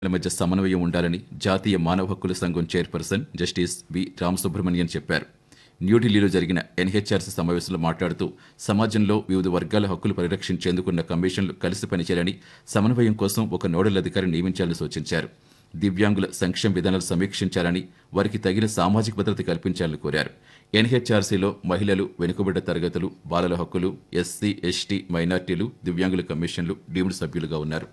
మధ్య సమన్వయం ఉండాలని జాతీయ మానవ హక్కుల సంఘం చైర్పర్సన్ జస్టిస్ వి రామసుబ్రహ్మణ్యన్ చెప్పారు. న్యూఢిల్లీలో జరిగిన ఎన్హెచ్ఆర్సీ సమావేశంలో మాట్లాడుతూ సమాజంలో వివిధ వర్గాల హక్కులు పరిరక్షించేందుకున్న కమిషన్లు కలిసి పనిచేయాలని, సమన్వయం కోసం ఒక నోడల్ అధికారిని నియమించాలని సూచించారు. దివ్యాంగుల సంక్షేమ విధానాలు సమీక్షించాలని, వారికి తగిన సామాజిక భద్రత కల్పించాలని కోరారు. ఎన్హెచ్ఆర్సీలో మహిళలు, వెనుకబడ్డ తరగతులు, బాలల హక్కులు, ఎస్సీ, ఎస్టీ, మైనార్టీలు, దివ్యాంగుల కమిషన్లు డీమ్డ్ సభ్యులుగా ఉన్నారు.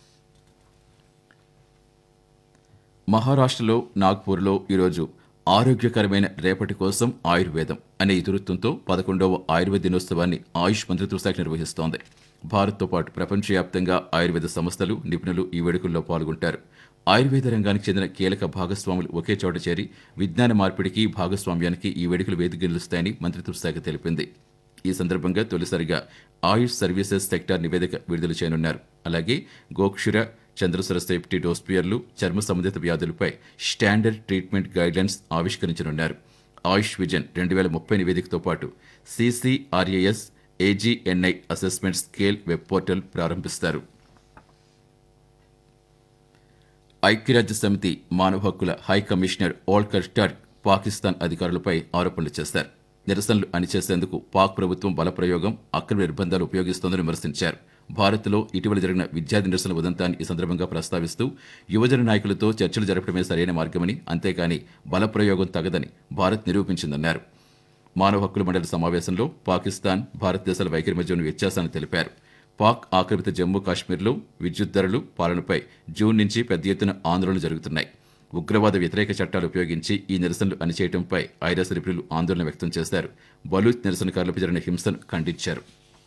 మహారాష్ట్రలో నాగ్పూర్లో ఈరోజు ఆరోగ్యకరమైన రేపటి కోసం ఆయుర్వేదం అనే ఇతివృత్తంతో 11వ ఆయుర్వేద దినోత్సవాన్ని ఆయుష్ మంత్రిత్వ శాఖ నిర్వహిస్తోంది. భారత్తో పాటు ప్రపంచవ్యాప్తంగా ఆయుర్వేద సంస్థలు, నిపుణులు ఈ వేడుకల్లో పాల్గొంటారు. ఆయుర్వేద రంగానికి చెందిన కీలక భాగస్వాములు ఒకే చోట చేరి విజ్ఞాన మార్పిడికి, భాగస్వామ్యానికి ఈ వేడుకలు వేదిక నిలుస్తాయని మంత్రిత్వ శాఖ తెలిపింది. ఈ సందర్భంగా తొలిసారిగా ఆయుష్ సర్వీసెస్ సెక్టార్ నివేదిక విడుదల చేయనున్నారు. అలాగే గోక్షుర, చంద్రసర సేఫ్టీ డోస్పియర్లు, చర్మ సంబంధిత వ్యాధులపై స్టాండర్డ్ ట్రీట్మెంట్ గైడ్లైన్స్ ఆవిష్కరించనున్నారు. ఆయుష్ విజన్ 2030 నివేదికతో పాటు CCRAS AGNI assessment scale web portal ప్రారంభిస్తారు. ఐక్యరాజ్య సమితి మానవ హక్కుల high commissioner Volker truck Pakistan అధికారులపై ఆరోపణలు చేశారు. నిరసనలు అణిచేసేందుకు పాక్ ప్రభుత్వం బలప్రయోగం, అక్రమ నిర్బంధాలు ఉపయోగిస్తోందని విమర్శించారు. భారత్లో ఇటీవల జరిగిన విద్యార్థి నిరసనల ఉదంతాన్ని ఈ సందర్భంగా ప్రస్తావిస్తూ యువజన నాయకులతో చర్చలు జరపడమే సరైన మార్గమని, అంతేకాని బలప్రయోగం తగదని భారత్ నిరూపించిందన్నారు. మానవ హక్కుల మండలి సమావేశంలో పాకిస్తాన్, భారతదేశాల వైఖరి మధ్య ఉన్న వ్యత్యాసాన్ని తెలిపారు. పాక్ ఆక్రమిత జమ్మూ కాశ్మీర్లో విద్యుత్ ధరలు, పాలనపై జూన్ నుంచి పెద్ద ఎత్తున ఆందోళనలు జరుగుతున్నాయి. ఉగ్రవాద వ్యతిరేక చట్టాలు ఉపయోగించి ఈ నిరసనలు అణిచేయడంపై ఐరాస నిపుణులు ఆందోళన వ్యక్తం చేశారు. బలూచ్ నిరసనకారులపై జరిగిన హింసను ఖండించారు.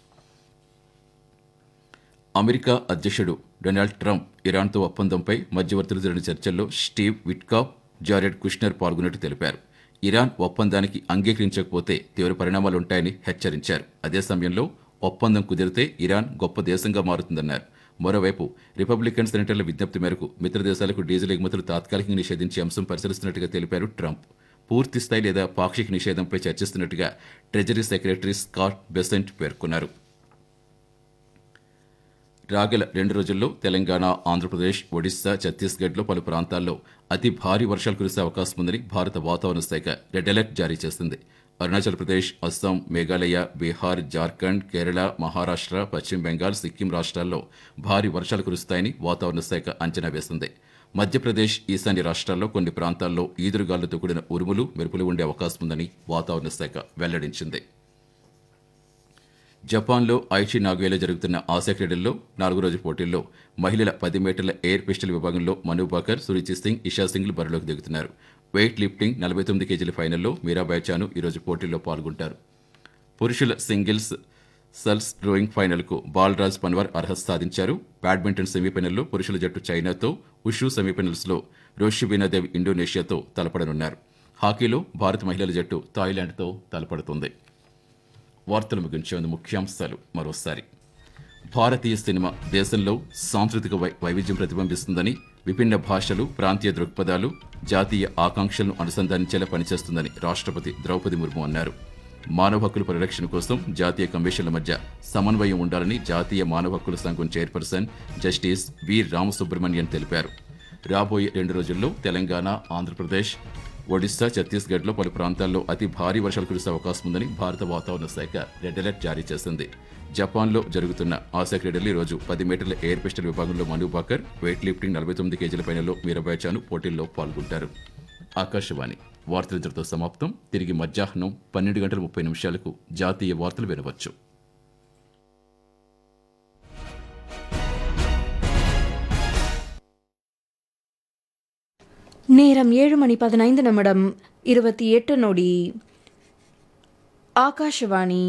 అమెరికా అధ్యక్షుడు డొనాల్డ్ ట్రంప్ ఇరాన్తో ఒప్పందంపై మధ్యవర్తులు జరిగిన చర్చల్లో స్టీవ్ విట్కాఫ్, జారెడ్ కుష్నర్ పాల్గొన్నట్టు తెలిపారు. ఇరాన్ ఒప్పందానికి అంగీకరించకపోతే తీవ్ర పరిణామాలుంటాయని హెచ్చరించారు. అదే సమయంలో ఒప్పందం కుదిరితే ఇరాన్ గొప్ప దేశంగా మారుతుందన్నారు. మరోవైపు రిపబ్లికన్ సెనేటర్ల విజ్ఞప్తి మేరకు మిత్ర దేశాలకు డీజిల్ ఎగుమతులు తాత్కాలికంగా నిషేధించే అంశం పరిశీలిస్తున్నట్టుగా తెలిపారు ట్రంప్. పూర్తి స్థాయి లేదా పాక్షిక నిషేధంపై చర్చిస్తున్నట్టుగా ట్రెజరీ సెక్రటరీ స్కాట్ బెసెంట్ పేర్కొన్నారు. రాగల 2 రోజుల్లో తెలంగాణ, ఆంధ్రప్రదేశ్, ఒడిశా, ఛత్తీస్గఢ్లో పలు ప్రాంతాల్లో అతి భారీ వర్షాలు కురిసే అవకాశం ఉందని భారత వాతావరణ శాఖ రెడ్ అలర్ట్ జారీ చేసింది. అరుణాచల్ ప్రదేశ్, అస్సాం, మేఘాలయ, బీహార్, జార్ఖండ్, కేరళ, మహారాష్ట్ర, పశ్చిమ బెంగాల్, సిక్కిం రాష్ట్రాల్లో భారీ వర్షాలు కురుస్తాయని వాతావరణ శాఖ అంచనా వేసింది. మధ్యప్రదేశ్, ఈశాన్య రాష్ట్రాల్లో కొన్ని ప్రాంతాల్లో ఈదురుగాలులతో కూడిన ఉరుములు, మెరుపులు ఉండే అవకాశం ఉందని వాతావరణ శాఖ వెల్లడించింది. జపాన్లో ఐచి నాగోయాలో జరుగుతున్న ఆసియా క్రీడల్లో 4వ రోజు పోటీల్లో మహిళల 10 మీటర్ల ఎయిర్ పిస్టల్ విభాగంలో మను బాకర్, సురుచి సింగ్, ఇషా సింగ్లు బరిలోకి దిగుతున్నారు. వెయిట్ లిఫ్టింగ్ 49 కేజీల ఫైనల్లో మీరాబాయ్ చాను ఈరోజు పోటీల్లో పాల్గొంటారు. పురుషుల సింగిల్స్ సల్స్ రోయింగ్ ఫైనల్కు బాలరాజ్ పన్వార్ అర్హత సాధించారు. బ్యాడ్మింటన్ సెమీఫైనల్లో పురుషుల జట్టు చైనాతో, ఉషు సెమీఫైనల్స్లో రోషిబీనాదేవి ఇండోనేషియాతో తలపడనున్నారు. హాకీలో భారత మహిళల జట్టు థాయిలాండ్తో తలపడుతుంది. వార్తలు ముగించే ముందు ముఖ్యాంశాలు మరోసారి. భారతీయ సినిమా దేశంలో సాంస్కృతిక వైవిధ్యం ప్రతిబింబిస్తుందని, విభిన్న భాషలు, ప్రాంతీయ దృక్పథాలు జాతీయ ఆకాంక్షలను అనుసంధానించేలా పనిచేస్తుందని రాష్ట్రపతి ద్రౌపది ముర్ము అన్నారు. మానవ హక్కుల పరిరక్షణ కోసం జాతీయ కమిషన్ల మధ్య సమన్వయం ఉండాలని జాతీయ మానవ హక్కుల సంఘం చైర్పర్సన్ జస్టిస్ వి రామసుబ్రహ్మణ్యన్ తెలిపారు. రాబోయే 2 రోజుల్లో తెలంగాణ, ఆంధ్రప్రదేశ్, ఒడిశా, ఛత్తీస్గఢ్లో పలు ప్రాంతాల్లో అతి భారీ వర్షాలు కురిసే అవకాశం ఉందని భారత వాతావరణ శాఖ రెడ్ అలర్ట్ జారీ చేసింది. జపాన్లో జరుగుతున్న ఆసియా క్రీడల్లో ఈరోజు 10 మీటర్ల ఎయిర్ పిస్టల్ విభాగంలో మను బాకర్, వెయిట్ లిఫ్టింగ్ 49 కేజీల ఫైనల్లో మీరాబాయ్ చాను పోటీల్లో పాల్గొంటారు. ఆకాశవాణి వార్తలు ఇంతటితో సమాప్తం. తిరిగి మధ్యాహ్నం 12:30 జాతీయ వార్తలు వినవచ్చు. நேரம் 7:15 ஆகாஷவாணி.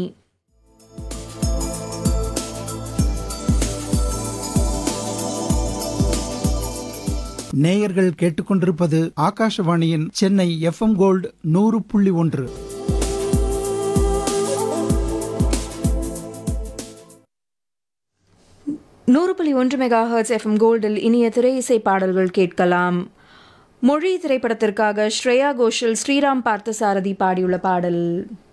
நேயர்கள் கேட்டுக்கொண்டிருப்பது ஆகாஷவாணியின் Chennai FM gold 100.1. Megahertz FM கோல்டில் இனிய திரை இசை பாடல்கள் கேட்கலாம். மொழி திரைப்படத்திற்காக ஸ்ரேயா கோஷல், ஸ்ரீராம் பார்த்தசாரதி பாடியுள்ள பாடல்.